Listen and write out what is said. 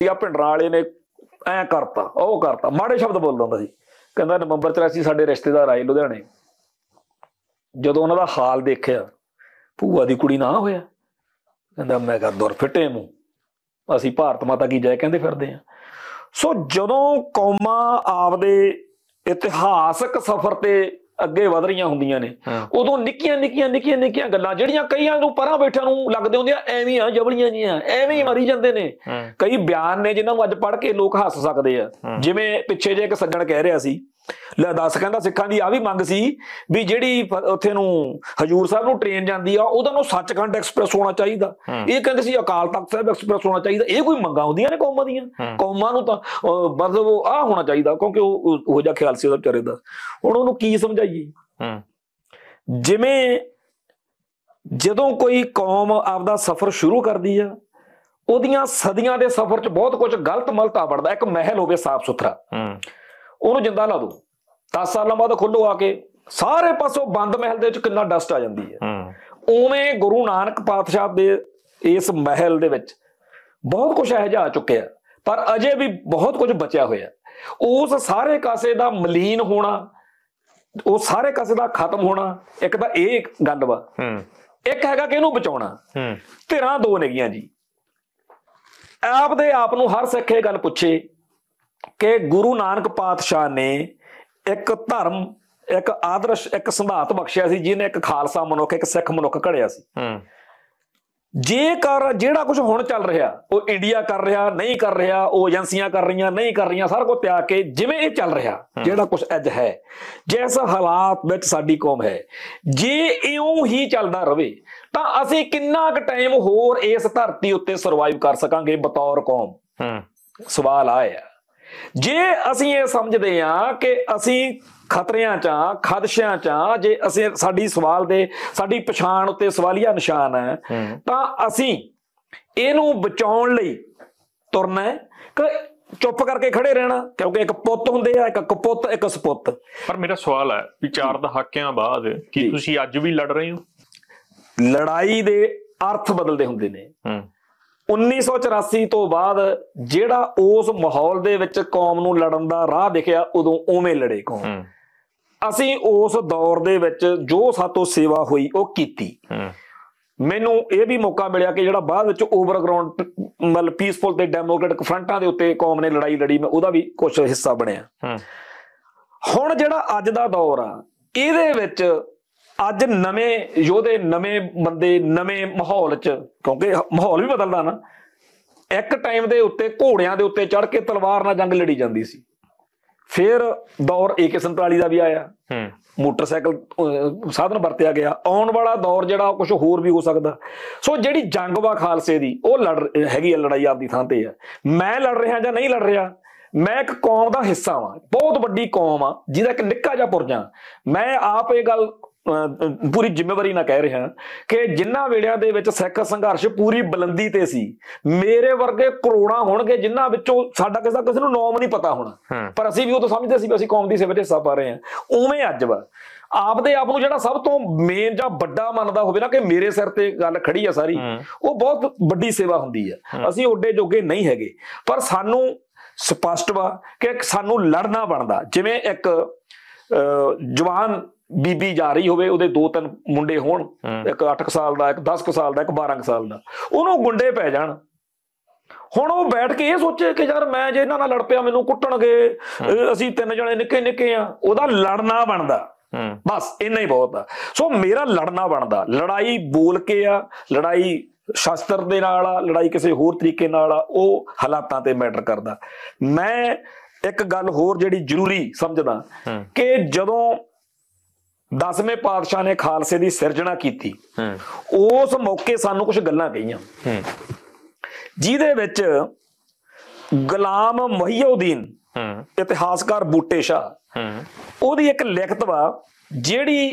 ਭਿੰਡਰਾਂ ਵਾਲੇ ਨੇ ਐ ਕਰਤਾ ਉਹ ਕਰਤਾ ਮਾੜੇ ਸ਼ਬਦ ਬੋਲਦਾ ਹੁੰਦਾ ਸੀ। ਕਹਿੰਦਾ ਨਵੰਬਰ 83 ਸਾਡੇ ਰਿਸ਼ਤੇਦਾਰ ਆਏ ਲੁਧਿਆਣੇ, ਜਦੋਂ ਉਹਨਾਂ ਦਾ ਹਾਲ ਦੇਖਿਆ ਭੂਆ ਦੀ ਕੁੜੀ ਨਾ ਹੋਇਆ, ਕਹਿੰਦਾ ਮੈਂ ਕਿਹਾ ਦੁਰ ਫਿੱਟੇ ਮੂੰਹ, ਅਸੀਂ ਭਾਰਤ ਮਾਤਾ ਕੀ ਜੈ ਕਹਿੰਦੇ ਫਿਰਦੇ ਹਾਂ। ਸੋ ਜਦੋਂ ਕੌਮਾਂ ਆਪਦੇ ਇਤਿਹਾਸਕ ਸਫ਼ਰ ਤੇ ਅੱਗੇ ਵਧ ਰਹੀਆਂ ਹੁੰਦੀਆਂ ਨੇ, ਉਦੋਂ ਨਿੱਕੀਆਂ ਗੱਲਾਂ ਜਿਹੜੀਆਂ ਕਈਆਂ ਨੂੰ ਪਰਾਂ ਬੈਠਿਆਂ ਨੂੰ ਲੱਗਦੇ ਹੁੰਦੇ ਆ ਐਵੇਂ ਆ ਜਬਲੀਆਂ ਜੀਆਂ, ਐਵੇਂ ਹੀ ਮਰੀ ਜਾਂਦੇ ਨੇ। ਕਈ ਬਿਆਨ ਨੇ ਜਿਨ੍ਹਾਂ ਨੂੰ ਅੱਜ ਪੜ੍ਹ ਕੇ ਲੋਕ ਹੱਸ ਸਕਦੇ ਆ। ਜਿਵੇਂ ਪਿੱਛੇ ਜੇ ਇੱਕ ਸੱਜਣ ਕਹਿ ਰਿਹਾ ਸੀ, ਲੈ ਦੱਸ, ਕਹਿੰਦਾ ਸਿੱਖਾਂ ਦੀ ਆ ਵੀ ਮੰਗ ਸੀ ਵੀ ਜਿਹੜੀ ਉੱਥੇ ਨੂੰ ਹਜੂਰ ਸਾਹਿਬ ਨੂੰ ਟ੍ਰੇਨ ਜਾਂਦੀ ਆ ਉਹਦਾ ਨੂੰ ਸੱਚਖੰਡ ਐਕਸਪ੍ਰੈਸ ਹੋਣਾ ਚਾਹੀਦਾ, ਇਹ ਕਹਿੰਦੇ ਸੀ ਅਕਾਲ ਤਖਤ ਸਾਹਿਬ ਐਕਸਪ੍ਰੈਸ ਹੋਣਾ ਚਾਹੀਦਾ। ਇਹ ਕੋਈ ਮੰਗਾਂ ਹੁੰਦੀਆਂ ਨੇ ਕੌਮਾਂ ਦੀਆਂ? ਕੌਮਾਂ ਨੂੰ ਤਾਂ ਮਤਲਬ ਆਹ ਹੋਣਾ ਚਾਹੀਦਾ, ਕਿਉਂਕਿ ਉਹ ਜਿਹਾ ਖਿਆਲ ਸੀ ਉਹਦਾ ਵਿਚਾਰੇ ਦਾ। ਹੁਣ ਉਹਨੂੰ ਕੀ ਸਮਝਾਈਏ? ਜਿਵੇਂ ਜਦੋਂ ਕੋਈ ਕੌਮ ਆਪਦਾ ਸਫ਼ਰ ਸ਼ੁਰੂ ਕਰਦੀ ਆ, ਉਹਦੀਆਂ ਸਦੀਆਂ ਦੇ ਸਫ਼ਰ 'ਚ ਬਹੁਤ ਕੁਝ ਗਲਤ ਮਲਤ ਆ ਵੜਦਾ। ਇੱਕ ਮਹਿਲ ਹੋਵੇ ਸਾਫ਼ ਸੁਥਰਾ, ਉਹਨੂੰ ਜਿੰਦਾ ਲਾ ਦੋ, 10 ਸਾਲਾਂ ਬਾਅਦ ਖੋਲੋ ਆ ਕੇ, ਸਾਰੇ ਪਾਸੋਂ ਬੰਦ ਮਹਿਲ ਦੇ ਵਿੱਚ ਕਿੰਨਾ ਡਸਟ ਆ ਜਾਂਦੀ ਹੈ। ਉਵੇਂ ਗੁਰੂ ਨਾਨਕ ਪਾਤਸ਼ਾਹ ਦੇ ਇਸ ਮਹਿਲ ਦੇ ਵਿੱਚ ਬਹੁਤ ਕੁਝ ਇਹੋ ਜਿਹਾ ਆ ਚੁੱਕਿਆ, ਪਰ ਅਜੇ ਵੀ ਬਹੁਤ ਕੁਝ ਬਚਿਆ ਹੋਇਆ। ਉਸ ਸਾਰੇ ਕਾਸੇ ਦਾ ਮਲੀਨ ਹੋਣਾ, ਉਹ ਸਾਰੇ ਕਾਸੇ ਦਾ ਖਤਮ ਹੋਣਾ, ਇੱਕ ਤਾਂ ਇਹ ਗੱਲ ਵਾ। ਇੱਕ ਹੈਗਾ ਕਿ ਇਹਨੂੰ ਬਚਾਉਣਾ। ਧਿਰਾਂ ਦੋ ਨੇਗੀਆਂ ਜੀ। ਆਪਦੇ ਆਪ ਨੂੰ ਹਰ ਸਿੱਖ ਇਹ ਗੱਲ ਪੁੱਛੇ ਕਿ ਗੁਰੂ ਨਾਨਕ ਪਾਤਸ਼ਾਹ ਨੇ ਇੱਕ ਧਰਮ, ਇੱਕ ਆਦਰਸ਼, ਇੱਕ ਸਿਧਾਂਤ ਬਖਸ਼ਿਆ ਸੀ, ਜਿਹਨੇ ਇੱਕ ਖਾਲਸਾ ਮਨੁੱਖ, ਇੱਕ ਸਿੱਖ ਮਨੁੱਖ ਘੜਿਆ ਸੀ। ਜੇਕਰ ਜਿਹੜਾ ਕੁਝ ਹੁਣ ਚੱਲ ਰਿਹਾ ਉਹ ਇੰਡੀਆ ਕਰ ਰਿਹਾ ਨਹੀਂ ਕਰ ਰਿਹਾ, ਉਹ ਏਜੰਸੀਆਂ ਕਰ ਰਹੀਆਂ ਨਹੀਂ ਕਰ ਰਹੀਆਂ, ਸਾਰਾ ਕੁਝ ਤਿਆਗ ਕੇ ਜਿਵੇਂ ਇਹ ਚੱਲ ਰਿਹਾ, ਜਿਹੜਾ ਕੁਝ ਅੱਜ ਹੈ, ਜਿਸ ਹਾਲਾਤ ਵਿੱਚ ਸਾਡੀ ਕੌਮ ਹੈ, ਜੇ ਇਉਂ ਹੀ ਚੱਲਦਾ ਰਵੇ ਤਾਂ ਅਸੀਂ ਕਿੰਨਾ ਕੁ ਟਾਈਮ ਹੋਰ ਇਸ ਧਰਤੀ ਉੱਤੇ ਸਰਵਾਈਵ ਕਰ ਸਕਾਂਗੇ ਬਤੌਰ ਕੌਮ? ਸਵਾਲ ਆਇਆ। ਜੇ ਅਸੀਂ ਇਹ ਸਮਝਦੇ ਹਾਂ ਕਿ ਅਸੀਂ ਖਤਰਿਆਂ 'ਚ ਆ, ਖਦਸ਼ਿਆਂ 'ਚ ਆ, ਜੇ ਅਸੀਂ ਸਾਡੀ ਪਛਾਣ ਉੱਤੇ ਸਵਾਲੀਆ ਨਿਸ਼ਾਨ ਹੈ, ਤਾਂ ਅਸੀਂ ਇਹਨੂੰ ਬਚਾਉਣ ਲਈ ਤੁਰਨਾ ਹੈ ਕਿ ਚੁੱਪ ਕਰਕੇ ਖੜੇ ਰਹਿਣਾ? ਕਿਉਂਕਿ ਇੱਕ ਪੁੱਤ ਹੁੰਦੇ ਆ, ਇੱਕ ਕਪੁੱਤ, ਇੱਕ ਸਪੁੱਤ। ਪਰ ਮੇਰਾ ਸਵਾਲ ਹੈ ਵੀ 4 ਦਹਾਕਿਆਂ ਬਾਅਦ ਕੀ ਤੁਸੀਂ ਅੱਜ ਵੀ ਲੜ ਰਹੇ ਹੋ? ਲੜਾਈ ਦੇ ਅਰਥ ਬਦਲਦੇ ਹੁੰਦੇ ਨੇ। 1984 ਤੋਂ ਬਾਅਦ ਜਿਹੜਾ ਉਸ ਮਾਹੌਲ ਦੇ ਵਿੱਚ ਕੌਮ ਨੂੰ ਲੜਨ ਦਾ ਰਾਹ ਦਿਖਿਆ, ਉਦੋਂ ਉਵੇਂ ਲੜੇ ਕੌਮ। ਅਸੀਂ ਉਸ ਦੌਰ ਦੇ ਵਿੱਚ ਜੋ ਸਾਤੋਂ ਸੇਵਾ ਹੋਈ ਉਹ ਕੀਤੀ। ਮੈਨੂੰ ਇਹ ਵੀ ਮੌਕਾ ਮਿਲਿਆ ਕਿ ਜਿਹੜਾ ਬਾਅਦ ਵਿੱਚ ਓਵਰਗਰਾਉਂਡ ਮਤਲਬ ਪੀਸਫੁਲ ਤੇ ਡੈਮੋਕ੍ਰੈਟਿਕ ਫਰੰਟਾਂ ਦੇ ਉੱਤੇ ਕੌਮ ਨੇ ਲੜਾਈ ਲੜੀ, ਮੈਂ ਉਹਦਾ ਵੀ ਕੁਝ ਹਿੱਸਾ ਬਣਿਆ। ਹੁਣ ਜਿਹੜਾ ਅੱਜ ਦਾ ਦੌਰ ਆ, ਇਹਦੇ ਵਿੱਚ ਅੱਜ ਨਵੇਂ ਯੋਧੇ, ਨਵੇਂ ਬੰਦੇ, ਨਵੇਂ ਮਾਹੌਲ 'ਚ, ਕਿਉਂਕਿ ਮਾਹੌਲ ਵੀ ਬਦਲਦਾ ਨਾ। ਇੱਕ ਟਾਈਮ ਦੇ ਉੱਤੇ ਘੋੜਿਆਂ ਦੇ ਉੱਤੇ ਚੜ੍ਹ ਕੇ ਤਲਵਾਰ ਨਾਲ ਜੰਗ ਲੜੀ ਜਾਂਦੀ ਸੀ। ਫਿਰ ਦੌਰ AK-47 ਦਾ ਵੀ ਆਇਆ, ਮੋਟਰਸਾਈਕਲ ਸਾਧਨ ਵਰਤਿਆ ਗਿਆ। ਆਉਣ ਵਾਲਾ ਦੌਰ ਜਿਹੜਾ ਕੁਝ ਹੋਰ ਵੀ ਹੋ ਸਕਦਾ। ਸੋ ਜਿਹੜੀ ਜੰਗ ਵਾ ਖਾਲਸੇ ਦੀ, ਉਹ ਹੈਗੀ ਆ, ਲੜਾਈ ਆਪਦੀ ਥਾਂ ਤੇ ਆ। ਮੈਂ ਲੜ ਰਿਹਾ ਜਾਂ ਨਹੀਂ ਲੜ ਰਿਹਾ, ਮੈਂ ਇੱਕ ਕੌਮ ਦਾ ਹਿੱਸਾ ਵਾਂ, ਬਹੁਤ ਵੱਡੀ ਕੌਮ ਆ ਜਿਹਦਾ ਇੱਕ ਨਿੱਕਾ ਜਿਹਾ ਪੁਰਜਾ। ਮੈਂ ਆਪ ਇਹ ਗੱਲ ਪੂਰੀ ਜ਼ਿੰਮੇਵਾਰੀ ਨਾਲ ਕਹਿ ਰਿਹਾ ਕਿ ਜਿਨ੍ਹਾਂ ਵੇਲਿਆਂ ਦੇ ਵਿੱਚ ਸਿੱਖ ਸੰਘਰਸ਼ ਪੂਰੀ ਬੁਲੰਦੀ ਤੇ ਸੀ, ਮੇਰੇ ਵਰਗੇ ਕਰੋੜਾਂ ਹੋਣਗੇ ਜਿਨ੍ਹਾਂ ਵਿੱਚੋਂ ਸਾਡਾ ਕਿਸੇ ਨੂੰ ਨਾਮ ਨਹੀਂ ਪਤਾ ਹੋਣਾ, ਪਰ ਅਸੀਂ ਵੀ ਉਦੋਂ ਸਮਝਦੇ ਸੀ ਵੀ ਅਸੀਂ ਕੌਮ ਦੀ ਸੇਵਾ 'ਚ ਹਿੱਸਾ ਪਾ ਰਹੇ ਹਾਂ। ਉਵੇਂ ਅੱਜ ਵਾ ਆਪਦੇ ਆਪ ਨੂੰ ਜਿਹੜਾ ਸਭ ਤੋਂ ਮੇਨ ਜਾਂ ਵੱਡਾ ਮੰਨਦਾ ਹੋਵੇ ਨਾ ਕਿ ਮੇਰੇ ਸਿਰ ਤੇ ਗੱਲ ਖੜੀ ਆ ਸਾਰੀ, ਉਹ ਬਹੁਤ ਵੱਡੀ ਸੇਵਾ ਹੁੰਦੀ ਆ। ਅਸੀਂ ਓਡੇ ਜੋਗੇ ਨਹੀਂ ਹੈਗੇ, ਪਰ ਸਾਨੂੰ ਸਪਸ਼ਟ ਵਾ ਕਿ ਸਾਨੂੰ ਲੜਨਾ ਬਣਦਾ। ਜਿਵੇਂ ਇੱਕ ਜਵਾਨ ਬੀਬੀ ਜਾ ਰਹੀ ਹੋਵੇ, ਉਹਦੇ 2-3 ਮੁੰਡੇ ਹੋਣ, ਇੱਕ 8 ਸਾਲ ਦਾ, ਇੱਕ 10 ਸਾਲ ਦਾ, ਇੱਕ 12 ਸਾਲ ਦਾ, ਉਹਨੂੰ ਗੁੰਡੇ ਪੈ ਜਾਣ। ਹੁਣ ਉਹ ਬੈਠ ਕੇ ਇਹ ਸੋਚੇ ਕਿ ਯਾਰ ਮੈਂ ਜੇ ਇਹਨਾਂ ਨਾਲ ਲੜ ਪਿਆ ਮੈਨੂੰ ਕੁੱਟਣਗੇ, ਅਸੀਂ 3 ਜਣੇ ਨਿੱਕੇ ਨਿੱਕੇ ਆ। ਉਹਦਾ ਲੜਨਾ ਬਣਦਾ, ਬਸ ਇੰਨਾ ਹੀ ਬਹੁਤ ਆ। ਸੋ ਮੇਰਾ ਲੜਨਾ ਬਣਦਾ। ਲੜਾਈ ਬੋਲ ਕੇ ਆ, ਲੜਾਈ ਸ਼ਸਤਰ ਦੇ ਨਾਲ ਆ, ਲੜਾਈ ਕਿਸੇ ਹੋਰ ਤਰੀਕੇ ਨਾਲ ਆ, ਉਹ ਹਾਲਾਤਾਂ ਤੇ ਮੈਟਰ ਕਰਦਾ। ਮੈਂ ਇੱਕ ਗੱਲ ਹੋਰ ਜਿਹੜੀ ਜ਼ਰੂਰੀ ਸਮਝਦਾ ਕਿ ਜਦੋਂ 10ਵੇਂ ਪਾਤਸ਼ਾਹ ਨੇ ਖਾਲਸੇ ਦੀ ਸਿਰਜਣਾ ਕੀਤੀ, ਉਸ ਮੌਕੇ ਸਾਨੂੰ ਕੁਝ ਗੱਲਾਂ ਕਹੀਆਂ, ਜਿਹਦੇ ਵਿੱਚ ਗੁਲਾਮ ਮੁਹੀਉਦੀਨ, ਇਤਿਹਾਸਕਾਰ ਬੂਟੇ ਸ਼ਾਹ, ਉਹਦੀ ਇੱਕ ਲਿਖਤ ਵਾ ਜਿਹੜੀ